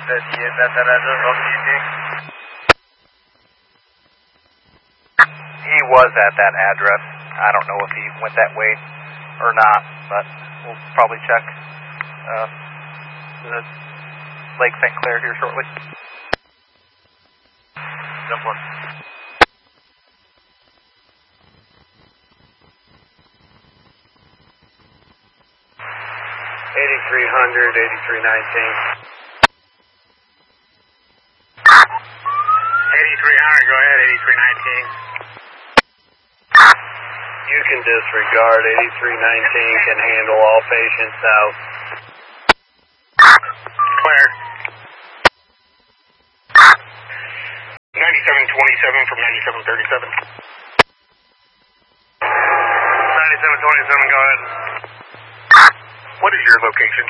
Said he is at that address on the evening? He was at that address. I don't know if he went that way or not, but we'll probably check the Lake St. Clair here shortly. Jump one. 8300, 8319. 8300, go ahead, 8319. You can disregard, 8319 can handle all patients out. Clear. 9727 from 9737. 9727, go ahead. What is your location?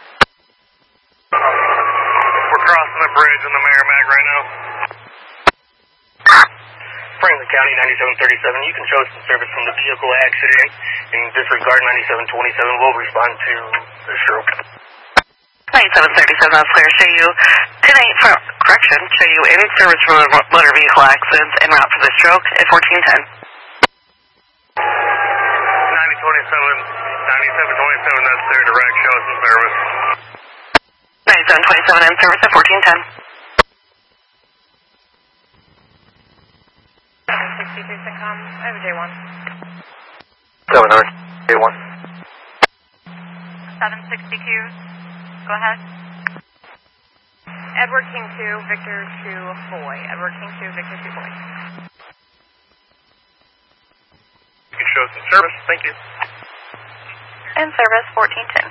We're crossing the bridge in the Merrimack right now. Franklin County, 9737. You can show us some service from the vehicle accident and disregard 9727. We'll respond to the stroke. 9737, that's clear. Show you 10-8 for correction. Show you in service from a motor vehicle accident en route for the stroke at 1410. 9727, that's their direct. Show us some service. 9727 in service at 1410. 763 Syncom, I have a J1. 700, J1. 762, go ahead. Edward King 2, Victor 2, Boy. Edward King 2, Victor 2, Boy. You can show us some service, thank you. In service 1410.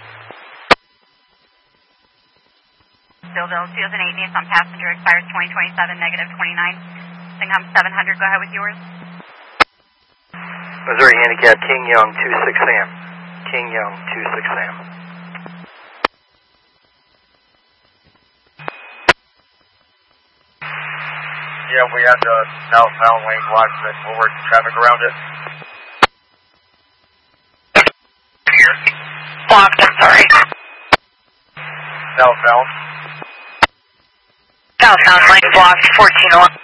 Stillville 2008 Nissan passenger expires 2027, negative 29. Syncom 700, go ahead with yours. Missouri Handicap, King Young, 26 Sam. King Young, 26 Sam. Yeah, we have the southbound lane blocked, but we'll work the traffic around it. Blocked, I'm sorry. Southbound. Southbound lane blocked, 1401.